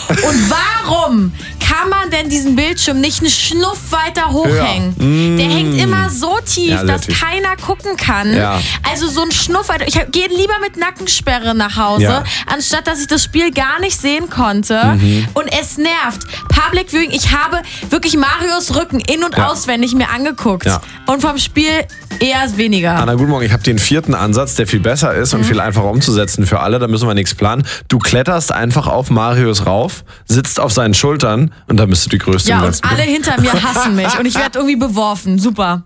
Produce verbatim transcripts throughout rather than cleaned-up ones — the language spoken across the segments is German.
Und warum kann man denn diesen Bildschirm nicht einen Schnuff weiter hochhängen? Ja. Mm. Der hängt immer so tief, Ja, dass tief. keiner gucken kann. Ja. Also so ein Schnuff weiter. Ich gehe lieber mit Nackensperre nach Hause, Ja. anstatt dass ich das Spiel gar nicht sehen konnte. Mhm. Und es nervt. Public Viewing, ich habe wirklich Marios Rücken in- und Ja. auswendig mir angeguckt. Ja. Und vom Spiel eher weniger. Anna, guten Morgen. Ich habe den vierten Ansatz, der viel besser ist und viel einfacher umzusetzen für alle. Da müssen wir nichts planen. Du kletterst einfach auf Marius rauf, sitzt auf seinen Schultern und dann bist du die Größte Ja, im und ganzen alle Club. hinter mir hassen mich. Und ich werde irgendwie beworfen. Super.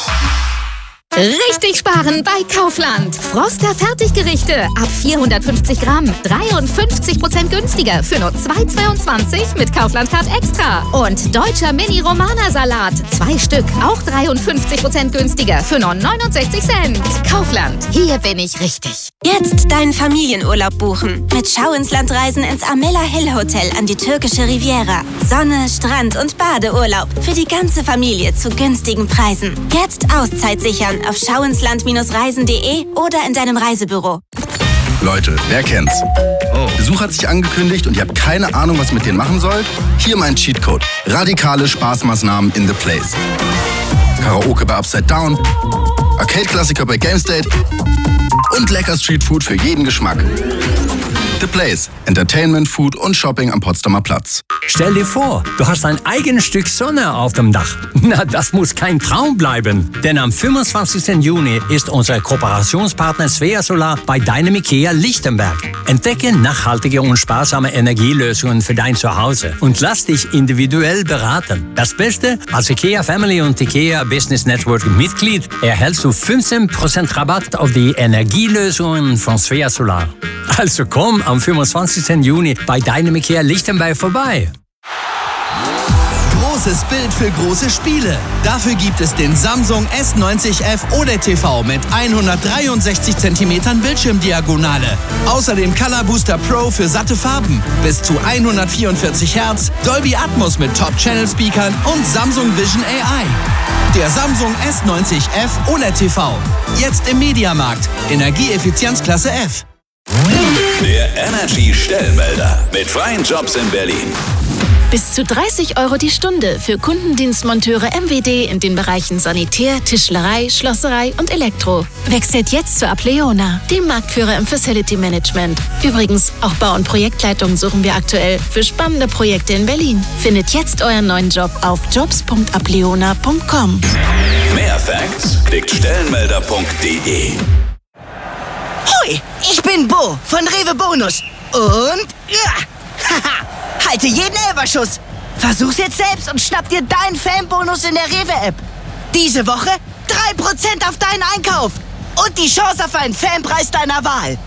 Richtig sparen bei Kaufland. Froster Fertiggerichte ab vierhundertfünfzig Gramm. dreiundfünfzig Prozent günstiger für nur zwei Euro zweiundzwanzig mit Kaufland Card Extra. Und deutscher Mini-Romana-Salat. Zwei Stück, auch dreiundfünfzig Prozent günstiger für nur neunundsechzig Cent. Kaufland, hier bin ich richtig. Jetzt deinen Familienurlaub buchen. Mit Schau ins Land reisen ins Amela Hill Hotel an die türkische Riviera. Sonne, Strand und Badeurlaub für die ganze Familie zu günstigen Preisen. Jetzt Auszeit sichern auf schauinsland reisen punkt de oder in deinem Reisebüro. Leute, wer kennt's? Oh. Besuch hat sich angekündigt und ihr habt keine Ahnung, was ihr mit denen machen sollt? Hier mein Cheatcode. Radikale Spaßmaßnahmen in the place. Karaoke bei Upside Down, Arcade-Klassiker bei GameState und lecker Streetfood für jeden Geschmack. The Place. Entertainment, Food und Shopping am Potsdamer Platz. Stell dir vor, du hast ein eigenes Stück Sonne auf dem Dach. Na, das muss kein Traum bleiben. Denn am fünfundzwanzigsten Juni ist unser Kooperationspartner Svea Solar bei deinem IKEA Lichtenberg. Entdecke nachhaltige und sparsame Energielösungen für dein Zuhause und lass dich individuell beraten. Das Beste, als IKEA Family und IKEA Business Network Mitglied erhältst du fünfzehn Prozent Rabatt auf die Energielösungen von Svea Solar. Also komm am fünfundzwanzigsten Juni bei deinem IKEA Lichtenberg vorbei. Großes Bild für große Spiele. Dafür gibt es den Samsung S neunzig F O L E D T V mit hundertdreiundsechzig Zentimeter Bildschirmdiagonale. Außerdem Color Booster Pro für satte Farben. Bis zu hundertvierundvierzig Hertz, Dolby Atmos mit Top-Channel-Speakern und Samsung Vision A I. Der Samsung S neunzig F O L E D T V. Jetzt im Mediamarkt. Energieeffizienzklasse F. Der Energy Stellmelder mit freien Jobs in Berlin. Bis zu dreißig Euro die Stunde für Kundendienstmonteure M W D in den Bereichen Sanitär, Tischlerei, Schlosserei und Elektro. Wechselt jetzt zu Apleona, dem Marktführer im Facility Management. Übrigens, auch Bau- und Projektleitung suchen wir aktuell für spannende Projekte in Berlin. Findet jetzt euren neuen Job auf jobs punkt apleona punkt com. Mehr Facts klickt stellenmelder punkt de. Hui, ich bin Bo von Rewe Bonus. Und ja, haha, halte jeden Elberschuss. Versuch's jetzt selbst und schnapp dir deinen Fanbonus in der Rewe-App. Diese Woche drei Prozent auf deinen Einkauf. Und die Chance auf einen Fanpreis deiner Wahl.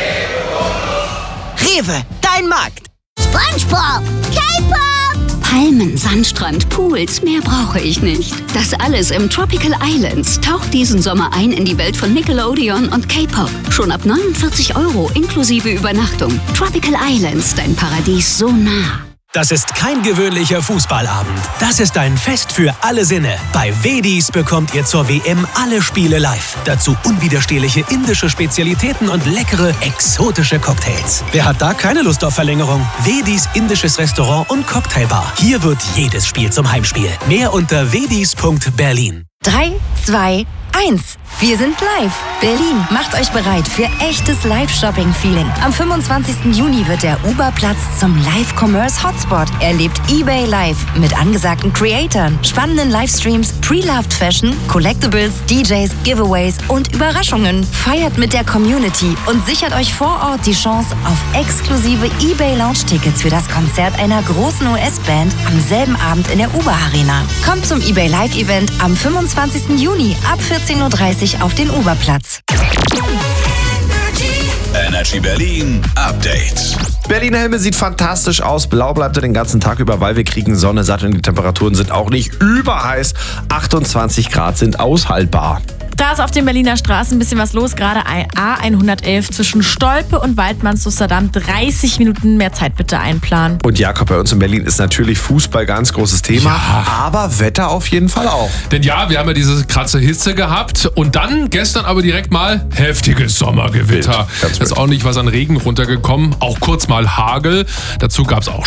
Rewe, dein Markt. SpongeBob, K-Pop, Palmen, Sandstrand, Pools, mehr brauche ich nicht. Das alles im Tropical Islands. Taucht diesen Sommer ein in die Welt von Nickelodeon und K-Pop. Schon ab neunundvierzig Euro inklusive Übernachtung. Tropical Islands, dein Paradies so nah. Das ist kein gewöhnlicher Fußballabend. Das ist ein Fest für alle Sinne. Bei Wedis bekommt ihr zur W M alle Spiele live. Dazu unwiderstehliche indische Spezialitäten und leckere, exotische Cocktails. Wer hat da keine Lust auf Verlängerung? Wedis indisches Restaurant und Cocktailbar. Hier wird jedes Spiel zum Heimspiel. Mehr unter wedis punkt berlin. drei, zwei, eins. Wir sind live. Berlin, macht euch bereit für echtes Live-Shopping-Feeling. Am fünfundzwanzigsten Juni wird der Uberplatz zum Live-Commerce-Hotspot. Erlebt eBay Live mit angesagten Creatoren, spannenden Livestreams, Pre-Loved Fashion, Collectibles, D Js, Giveaways und Überraschungen. Feiert mit der Community und sichert euch vor Ort die Chance auf exklusive eBay Lounge-Tickets für das Konzert einer großen U S-Band am selben Abend in der Uber-Arena. Kommt zum eBay Live-Event am fünfundzwanzigsten Juni ab vierzehn Uhr dreißig auf den Uberplatz. Energy Berlin Update. Berliner Himmel sieht fantastisch aus. Blau bleibt er den ganzen Tag über, weil wir kriegen Sonne satt und die Temperaturen sind auch nicht überheiß. achtundzwanzig Grad sind aushaltbar. Da ist auf den Berliner Straßen ein bisschen was los, gerade A hundertelf zwischen Stolpe und Waldmanns-Amsterdam. dreißig Minuten mehr Zeit bitte einplanen. Und Jakob, bei uns in Berlin ist natürlich Fußball ganz großes Thema, ja. aber Wetter auf jeden Fall auch. Denn ja, wir haben ja diese krasse Hitze gehabt und dann gestern aber direkt mal heftiges Sommergewitter. Da ist auch nicht was an Regen runtergekommen, auch kurz mal Hagel. Dazu gab es auch